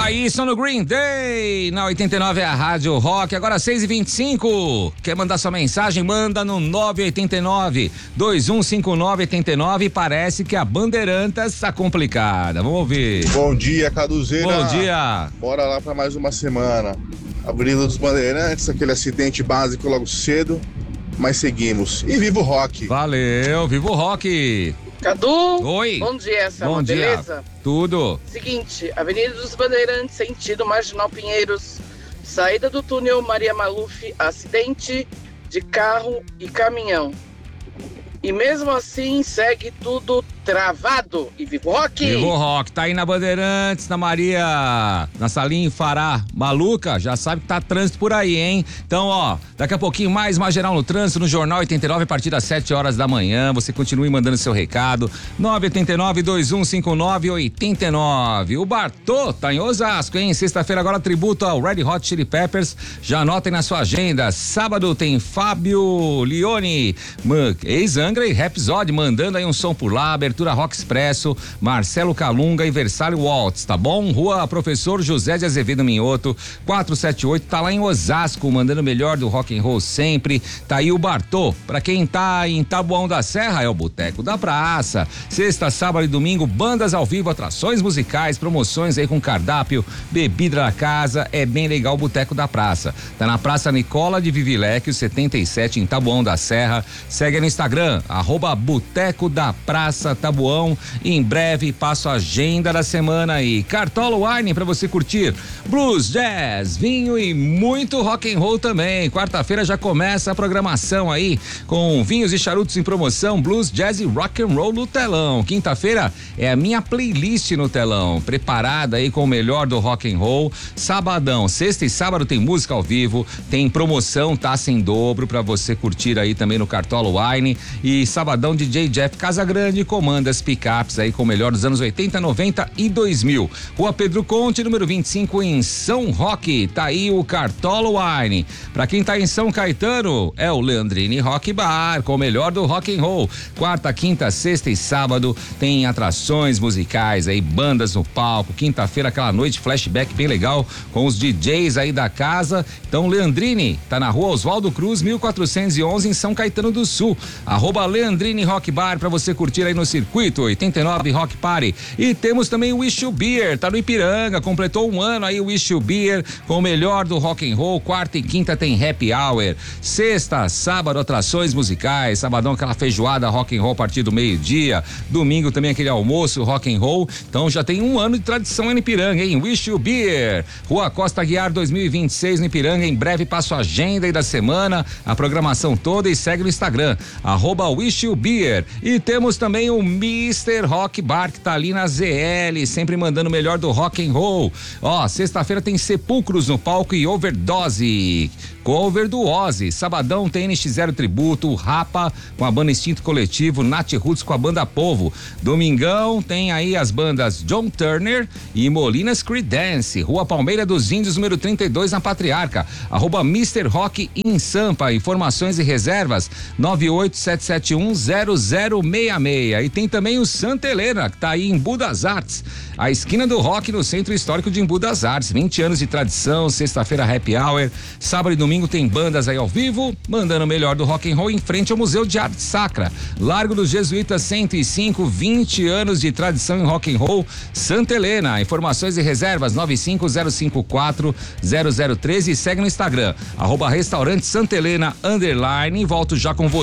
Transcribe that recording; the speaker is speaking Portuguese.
Aí, som no Green Day, na 89 é a Rádio Rock, agora 6h25. Quer mandar sua mensagem? Manda no 989-2159-89. Parece que a Bandeirantes tá complicada. Vamos ouvir. Bom dia, Caduzeira. Bom dia. Bora lá para mais uma semana. Avenida dos Bandeirantes, aquele acidente básico logo cedo, mas seguimos. E viva o rock. Valeu, viva o rock. Cadu, oi. Bom dia, Bom dia. Beleza? Tudo. Seguinte, Avenida dos Bandeirantes, sentido Marginal Pinheiros, saída do túnel Maria Maluf, acidente de carro e caminhão. E mesmo assim segue tudo travado. E viva o rock! Viva o rock, tá aí na Bandeirantes, na Maria, na Salim Fará Maluca, já sabe que tá trânsito por aí, hein? Então, ó, daqui a pouquinho mais geral no trânsito, no Jornal 89, a partir das 7 horas da manhã, você continue mandando seu recado, 989-2159-89. O Bartô tá em Osasco, hein? Sexta-feira agora tributo ao Red Hot Chili Peppers, já anotem na sua agenda, sábado tem Fábio Lione, ex-Angra e Rhapsody, mandando aí um som por lá, abertura Rock Expresso, Marcelo Calunga e Versário Waltz, tá bom? Rua Professor José de Azevedo Minhoto, 478, tá lá em Osasco, mandando o melhor do rock and roll sempre. Tá aí o Bartô. Pra quem tá em Taboão da Serra, é o Boteco da Praça. Sexta, sábado e domingo, bandas ao vivo, atrações musicais, promoções aí com cardápio, bebida da casa, é bem legal o Boteco da Praça. Tá na Praça Nicola de Vivilecchio, 77, em Taboão da Serra. Segue no Instagram, @Boteco da Praça Taboão. Em breve passo a agenda da semana aí. Cartola Wine pra você curtir blues, jazz, vinho e muito rock and roll também. Quarta-feira já começa a programação aí com vinhos e charutos em promoção, blues, jazz e rock and roll no telão. Quinta-feira é a minha playlist no telão, preparada aí com o melhor do rock and roll. Sabadão, sexta e sábado tem música ao vivo, tem promoção, taça em dobro pra você curtir aí também no Cartola Wine. E sabadão DJ Jeff Casagrande comanda as picapes aí com o melhor dos anos 80, 90 e 2000. Rua Pedro Conte, número 25, em São Roque. Tá aí o Cartola Wine. Pra quem tá em São Caetano, é o Leandrini Rock Bar, com o melhor do rock and roll. Quarta, quinta, sexta e sábado tem atrações musicais aí, bandas no palco. Quinta-feira, aquela noite flashback bem legal com os DJs aí da casa. Então, Leandrini tá na Rua Oswaldo Cruz, 1411, em São Caetano do Sul. @Leandrini Rock Bar pra você curtir aí no Circuito 89 Rock Party. E temos também o Wish You Beer, tá no Ipiranga, completou um ano aí o Wish You Beer com o melhor do rock and roll. Quarta e quinta tem happy hour. Sexta, sábado, atrações musicais. Sabadão, aquela feijoada rock and roll a partir do meio-dia. Domingo também aquele almoço rock and roll. Então já tem um ano de tradição no Ipiranga, hein? Wish You Beer, Rua Costa Guiar 2026 no Ipiranga. Em breve passo a agenda aí da semana, a programação toda, e segue no Instagram, @Wish You Beer. E temos também o Mr. Rock Bar, que tá ali na ZL, sempre mandando o melhor do rock and roll. Ó, sexta-feira tem Sepulcros no palco e Overdose, cover do Ozzy. Sabadão tem NX0 Tributo, Rapa com a banda Instinto Coletivo, Nat Roots com a banda Povo. Domingão tem aí as bandas John Turner e Molinas Creedence. Rua Palmeira dos Índios, número 32, na Patriarca. @Mr. Rock em Sampa. Informações e reservas 987710066. E tem também o Santa Helena, que tá aí em Embu das Artes, a esquina do rock no Centro Histórico de Embu das Artes. 20 anos de tradição, sexta-feira happy hour, sábado e domingo tem bandas aí ao vivo, mandando o melhor do rock and roll em frente ao Museu de Arte Sacra. Largo dos Jesuítas 105, 20 anos de tradição em rock and roll, Santa Helena. Informações e reservas 950540013. E segue no Instagram, @Restaurante Santa Helena _ Volto já com você.